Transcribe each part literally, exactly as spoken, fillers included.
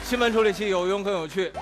新闻处理器有用更有趣。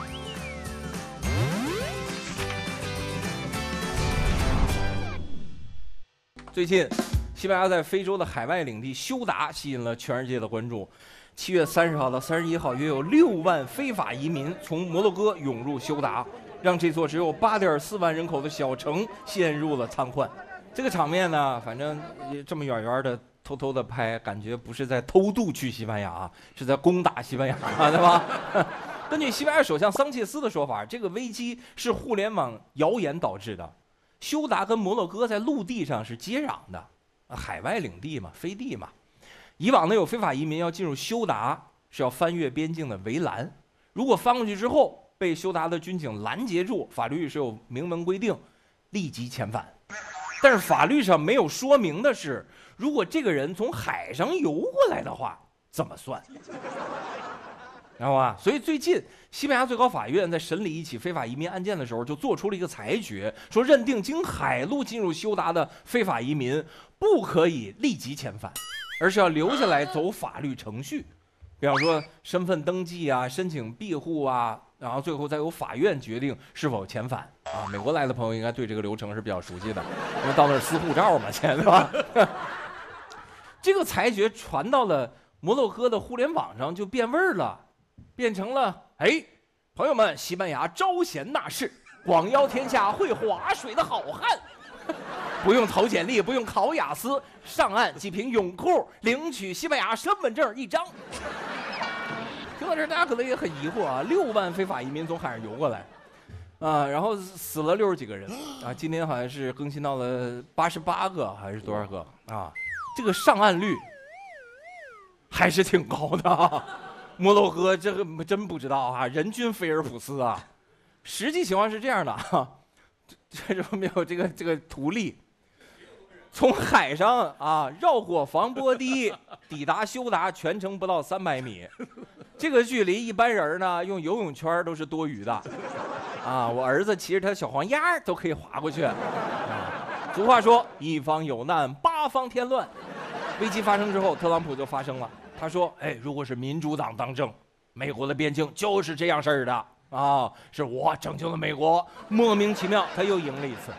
最近，西班牙在非洲的海外领地休达吸引了全世界的关注。七月三十号到三十一号，约有六万非法移民从摩洛哥涌入休达，让这座只有八点四万人口的小城陷入了瘫痪。这个场面呢，反正这么远远的偷偷的拍，感觉不是在偷渡去西班牙，是在攻打西班牙，对吧？根据西班牙首相桑切斯的说法，这个危机是互联网谣言导致的。休达跟摩洛哥在陆地上是接壤的，海外领地嘛，飞地嘛。以往呢，有非法移民要进入休达是要翻越边境的围栏，如果翻过去之后被休达的军警拦截住，法律是有明文规定，立即遣返。但是法律上没有说明的是，如果这个人从海上游过来的话，怎么算？知道吧？所以最近西班牙最高法院在审理一起非法移民案件的时候，就做出了一个裁决，说认定经海路进入休达的非法移民不可以立即遣返，而是要留下来走法律程序，比方说身份登记啊、申请庇护啊，然后最后再由法院决定是否遣返啊。美国来的朋友应该对这个流程是比较熟悉的，因为到那儿撕护照嘛，现在对吧？这个裁决传到了摩洛哥的互联网上，就变味儿了。变成了哎，朋友们，西班牙招贤纳士，广邀天下会划水的好汉，不用投简历，不用考雅思，上岸即凭泳裤领取西班牙身份证一张。听到这，大家可能也很疑惑啊，六万非法移民从海上游过来，啊，然后死了六十几个人啊，今天好像是更新到了八十八个还是多少个啊？这个上岸率还是挺高的啊。摩洛哥这个真不知道啊，人均菲尔普斯啊。实际情况是这样的啊，这这没有这个这个图例，从海上啊绕过防波堤抵达休达，全程不到三百米，这个距离一般人呢用游泳圈都是多余的啊。我儿子骑着他小黄鸭都可以划过去。啊、俗话说，一方有难，八方添乱。危机发生之后，特朗普就发声了。他说：“哎，如果是民主党当政，美国的边境就是这样式儿的啊！是我拯救了美国，莫名其妙他又赢了一次。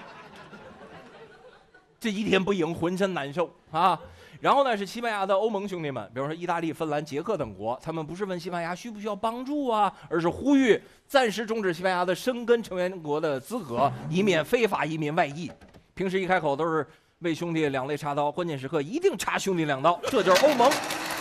这一天不赢，浑身难受啊！然后呢，是西班牙的欧盟兄弟们，比如说意大利、芬兰、捷克等国，他们不是问西班牙需不需要帮助啊，而是呼吁暂时终止西班牙的申根成员国的资格，以免非法移民外溢。平时一开口都是为兄弟两肋插刀，关键时刻一定插兄弟两刀，这就是欧盟。”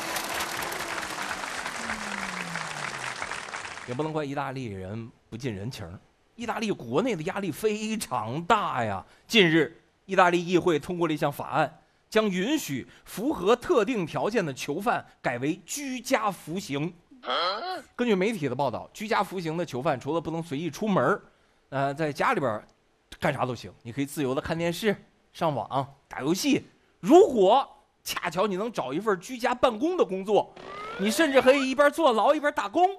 也不能怪意大利人不近人情，意大利国内的压力非常大呀。近日，意大利议会通过了一项法案，将允许符合特定条件的囚犯改为居家服刑。根据媒体的报道，居家服刑的囚犯除了不能随意出门，呃，在家里边干啥都行，你可以自由的看电视、上网、打游戏。如果恰巧你能找一份居家办公的工作，你甚至可以一边坐牢一边打工。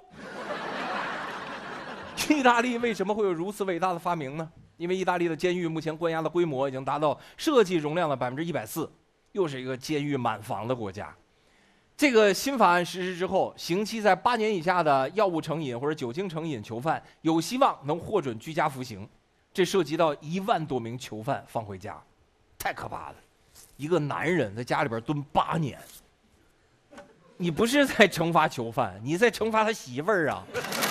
意大利为什么会有如此伟大的发明呢？因为意大利的监狱目前关押的规模已经达到设计容量的百分之一百四，又是一个监狱满房的国家。这个新法案实施之后，刑期在八年以下的药物成瘾或者酒精成瘾囚犯有希望能获准居家服刑。这涉及到一万多名囚犯放回家，太可怕了！一个男人在家里边蹲八年，你不是在惩罚囚犯，你在惩罚他媳妇儿啊！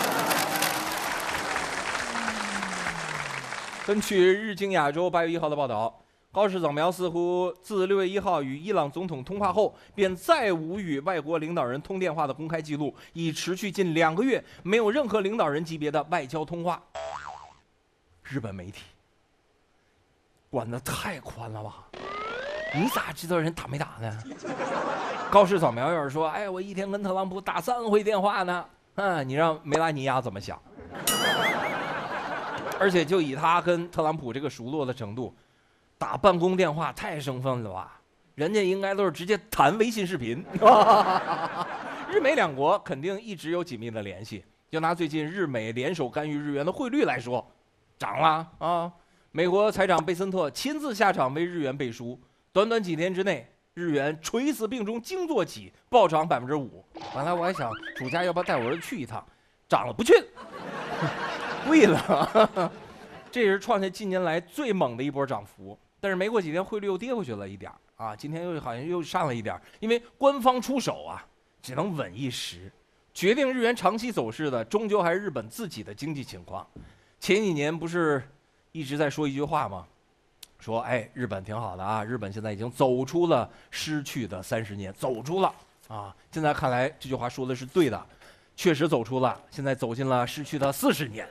根据日经亚洲八月一号的报道，高市早苗似乎自六月一号与伊朗总统通话后，便再无与外国领导人通电话的公开记录，已持续近两个月，没有任何领导人级别的外交通话。日本媒体管得太宽了吧？你咋知道人打没打呢？高市早苗要是说，哎，我一天跟特朗普打三回电话呢，嗯，你让梅拉尼亚怎么想？而且就以他跟特朗普这个熟络的程度，打办公电话太生分了吧？人家应该都是直接谈微信视频。日美两国肯定一直有紧密的联系。就拿最近日美联手干预日元的汇率来说，涨了啊！美国财长贝森特亲自下场为日元背书，短短几天之内，日元垂死病中惊坐起，暴涨百分之五。本来我还想暑假要不要带我儿子去一趟， 涨了不去了，贵了，这也是创下近年来最猛的一波涨幅。但是没过几天，汇率又跌回去了一点啊，今天又好像又上了一点，因为官方出手啊，只能稳一时。决定日元长期走势的，终究还是日本自己的经济情况。前几年不是一直在说一句话吗？说哎，日本挺好的啊，日本现在已经走出了失去的三十年，走出了啊。现在看来这句话说的是对的，确实走出了，现在走进了失去的四十年。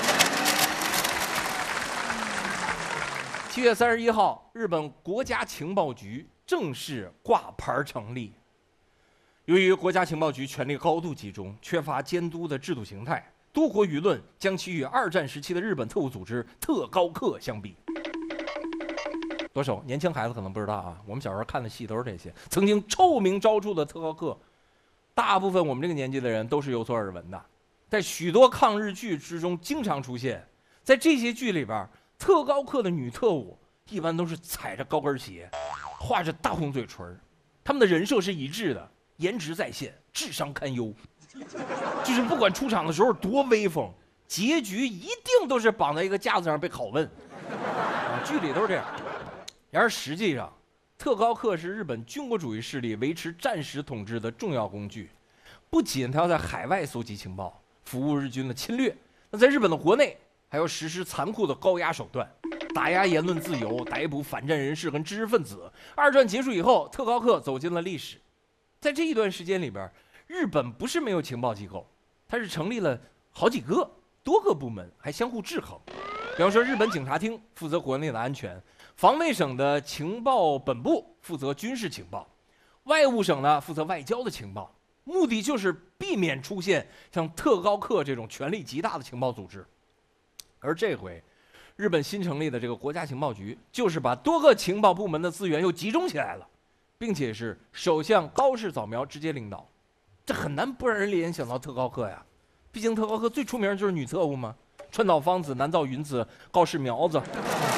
七月三十一号，日本国家情报局正式挂牌成立。由于国家情报局权力高度集中，缺乏监督的制度形态，多国舆论将其与二战时期的日本特务组织特高课相比。多少年轻孩子可能不知道啊，我们小时候看的戏都是这些，曾经臭名昭著的特高课，大部分我们这个年纪的人都是有所耳闻的，在许多抗日剧之中经常出现。在这些剧里边，特高课的女特务一般都是踩着高跟鞋，画着大红嘴唇，他们的人设是一致的。颜值在线，智商堪忧，就是不管出场的时候多威风，结局一定都是绑在一个架子上被拷问。啊，剧里都是这样。然而实际上，特高课是日本军国主义势力维持战时统治的重要工具。不仅他要在海外搜集情报，服务日军的侵略，那在日本的国内还要实施残酷的高压手段，打压言论自由，逮捕反战人士和知识分子。二战结束以后，特高课走进了历史。在这一段时间里边，日本不是没有情报机构，它是成立了好几个、多个部门，还相互制衡。比方说，日本警察厅负责国内的安全，防卫省的情报本部负责军事情报，外务省呢负责外交的情报，目的就是避免出现像特高课这种权力极大的情报组织。而这回，日本新成立的这个国家情报局，就是把多个情报部门的资源又集中起来了。并且是首相高市早苗直接领导，这很难不让人联想到特高课呀。毕竟特高课最出名就是女特务嘛，川岛芳子、南岛云子、高市苗子。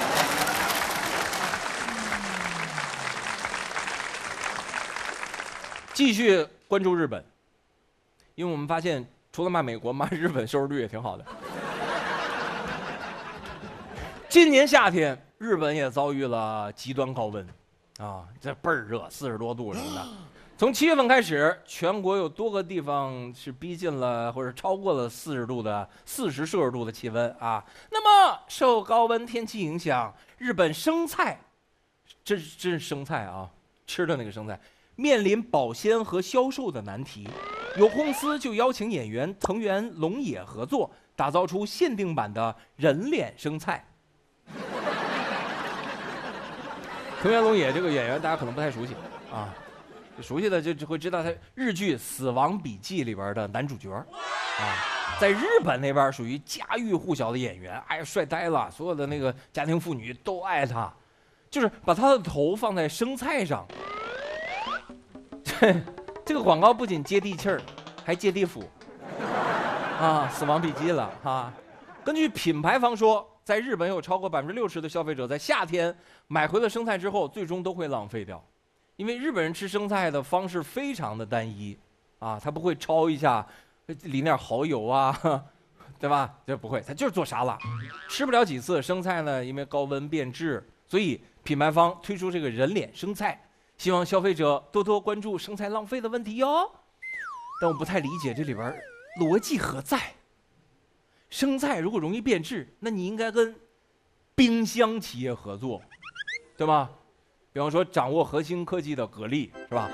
继续关注日本，因为我们发现除了骂美国，骂日本收视率也挺好的。今年夏天，日本也遭遇了极端高温。啊，这倍儿热，四十多度什么的。从七月份开始，全国有多个地方是逼近了或者超过了四十度的四十摄氏度的气温啊。那么受高温天气影响，日本生菜，这这是生菜啊，吃的那个生菜，面临保鲜和销售的难题。有公司就邀请演员藤原龙也合作，打造出限定版的人脸生菜。藤原龙也这个演员大家可能不太熟悉啊，熟悉的就就会知道他日剧《死亡笔记》里边的男主角啊，在日本那边属于家喻户晓的演员，哎呀帅呆了，所有的那个家庭妇女都爱他，就是把他的头放在生菜上。这个广告不仅接地气儿，还接地府啊，《死亡笔记》了哈。根据品牌方说，在日本有超过百分之六十的消费者在夏天买回了生菜之后，最终都会浪费掉，因为日本人吃生菜的方式非常的单一，啊，他不会焯一下，淋点蚝油啊，对吧？这不会，他就是做沙拉，吃不了几次生菜呢，因为高温变质，所以品牌方推出这个人脸生菜，希望消费者多多关注生菜浪费的问题哟。但我不太理解这里边逻辑何在。生菜如果容易变质，那你应该跟冰箱企业合作，对吧？比方说掌握核心科技的格力，是吧？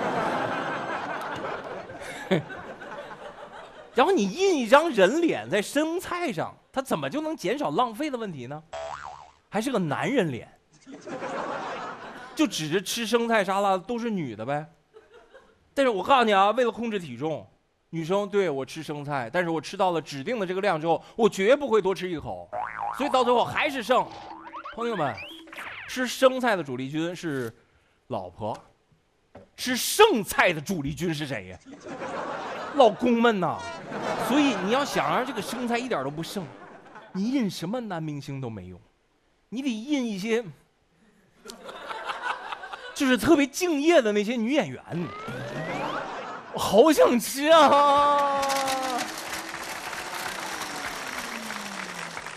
然后你印一张人脸在生菜上，它怎么就能减少浪费的问题呢？还是个男人脸，就指着吃生菜沙拉都是女的呗。但是我告诉你啊，为了控制体重，女生对我吃生菜，但是我吃到了指定的这个量之后，我绝不会多吃一口，所以到最后还是剩。朋友们，吃生菜的主力军是老婆，吃剩菜的主力军是谁呀？老公们呐。所以你要想让这个生菜一点都不剩，你印什么男明星都没用，你得印一些就是特别敬业的那些女演员。我好想吃啊！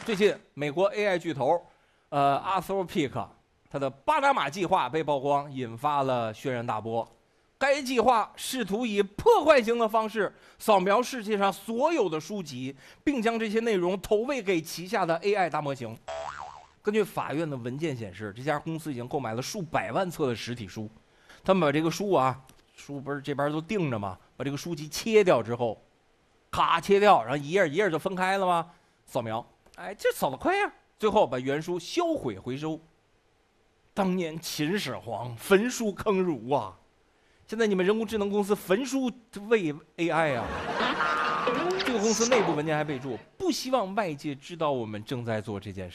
最近，美国 A I 巨头，呃，Anthropic，它的巴拿马计划被曝光，引发了轩然大波。该计划试图以破坏性的方式扫描世界上所有的书籍，并将这些内容投喂给旗下的 A I 大模型。根据法院的文件显示，这家公司已经购买了数百万册的实体书。他们把这个书啊，书不是这边都钉着吗？把这个书籍切掉之后，咔切掉，然后一页一页就分开了吗？扫描，哎，这扫得快呀！最后把原书销毁回收。当年秦始皇焚书坑儒啊，现在你们人工智能公司焚书喂 A I 啊！这个公司内部文件还备注，不希望外界知道我们正在做这件事。